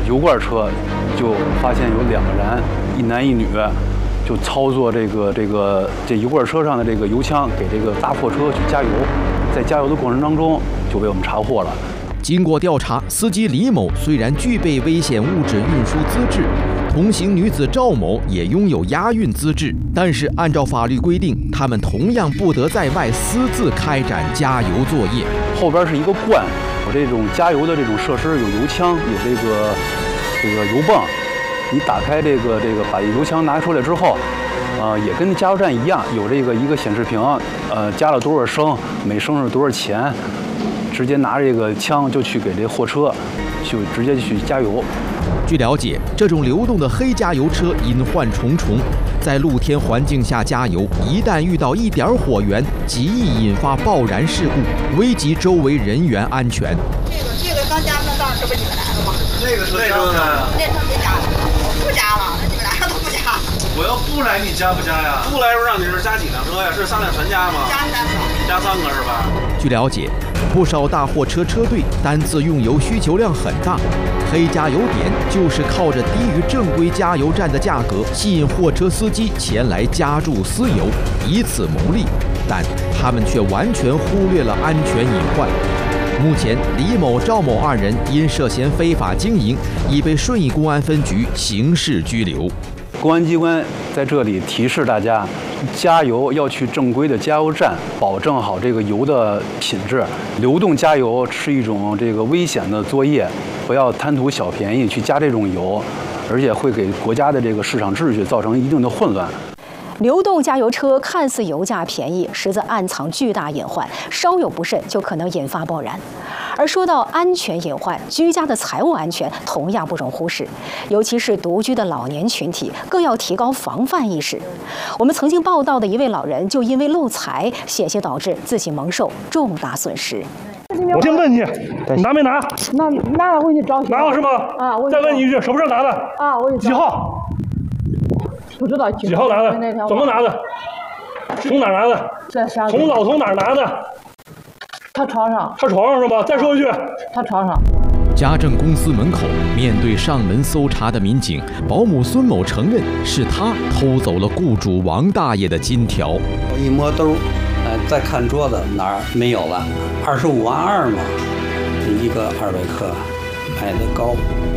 油罐车，就发现有2个人，一男一女，就操作这油罐车上的这个油枪给这个大货车去加油，在加油的过程当中就被我们查获了。 经过调查，司机李某虽然具备危险物质运输资质，同行女子赵某也拥有押运资质，但是按照法律规定，他们同样不得在外私自开展加油作业。 后边是一个罐，有这种加油的这种设施，有油枪，有这个油泵。你打开这个把油枪拿出来之后，也跟加油站一样，有一个显示屏，加了多少升，每升是多少钱。直接拿这个枪就去给这货车，直接去加油。 据了解，这种流动的黑加油车隐患重重，在露天环境下加油，一旦遇到一点火源，极易引发爆燃事故，危及周围人员安全。 这个刚加那当然这不你们来了吗？ 那个车呢？ 那车没加，我不加了，那你们俩都不加。 我要不来，你加不加呀？不来时候让你是加几辆车呀？是3辆全加吗？ 加3个。 加3个是吧？ 据了解，不少大货车车队单次用油需求量很大，黑加油点就是靠着低于正规加油站的价格，吸引货车司机前来加注私油，以此牟利。但他们却完全忽略了安全隐患。目前，李某、赵某2人因涉嫌非法经营，已被顺义公安分局刑事拘留。 公安机关在这里提示大家，加油要去正规的加油站，保证好这个油的品质。流动加油是一种危险的作业，不要贪图小便宜去加这种油，而且会给国家的市场秩序造成一定的混乱。 流动加油车看似油价便宜，实则暗藏巨大隐患，稍有不慎就可能引发爆燃。而说到安全隐患，居家的财务安全同样不容忽视，尤其是独居的老年群体，更要提高防范意识。我们曾经报道的一位老人，就因为漏财，险些导致自己蒙受重大损失。 我先问你，你拿没拿？ 拿了，我给你找去。 拿了是吗？ 啊，我再问你一句，什么时候拿的？ 啊，我几号？ 不知道几号拿的？怎么拿的？从哪拿的？从老从哪儿拿的？ 他床上。 他床上是吧？再说一句。 他床上。 家政公司门口，面对上门搜查的民警，保姆孙某承认是他偷走了雇主王大爷的金条。 我一摸兜，再看桌子哪儿没有了，25.2万嘛，一个200克，买的高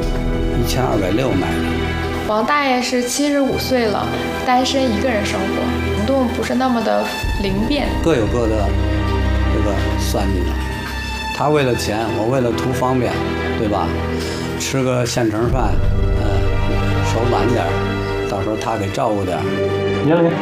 ，1260买的。 王大爷是75岁了，单身一个人生活，行动不是那么的灵便， 各有各的算计的。他为了钱，我为了图方便，对吧？吃个现成饭，手懒点，到时候他给照顾点。 年龄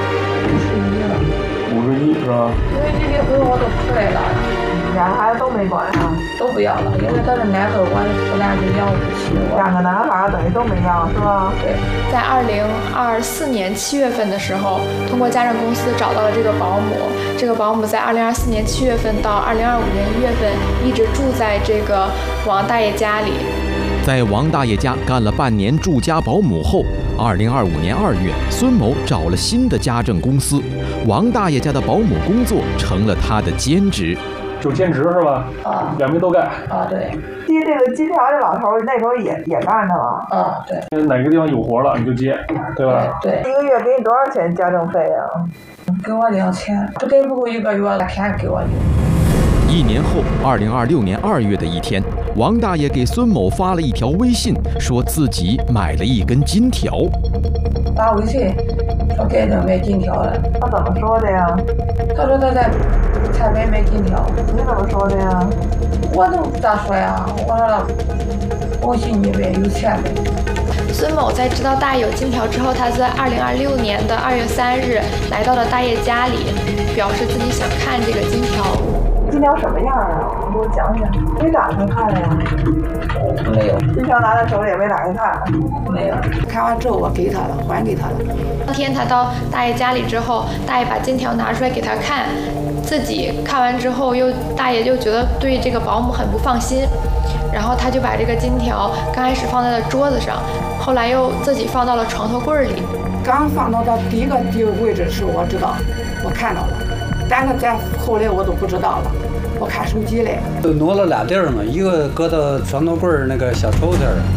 51是吧？ 因为这些婚我都出来了，2个孩子都没管上，都不要了，因为他是男的，我不然就养不起我。2个男孩等于都没要，是吧？对。 在2024年7月份的时候，通过家政公司找到了这个保姆。这个保姆在2024年7月份到2025年1月份一直住在这个王大爷家里。 在王大爷家干了半年住家保姆后，2025年2月，孙某找了新的家政公司，王大爷家的保姆工作成了他的兼职。 就兼职是吧？ 啊 ，2边都干。 啊，对。接这个金条这老头那时候也干着了。啊，对。 哪个地方有活了你就接，对吧？ 对。一个月给你多少钱家政费呀？给我2000，这给不够1个月，1000给我的。 1年后，2026年2月的一天，王大爷给孙某发了一条微信，说自己买了一根金条。 发微信说给他买金条了。他怎么说的呀？他说他在采买买金条。你怎么说的呀？我都咋说呀？我说我信你呗，有钱呗。 孙某在知道大爷有金条之后，他在2026年的2月3日来到了大爷家里，表示自己想看这个金条。 金条什么样啊？你给我讲讲。没打开看呀？没有。金条拿在手里也没打开看。没有。看完之后我给他了，还给他了。 当天他到大爷家里之后，大爷把金条拿出来给他看，自己看完之后大爷就觉得对这个保姆很不放心，然后他就把这个金条刚开始放在了桌子上，后来又自己放到了床头柜里。 刚放到他第一个位置的时候，我知道，我看到了，但是在后来我都不知道了。我看手机嘞， 都挪了2地儿嘛，一个搁到床头柜那个小抽屉。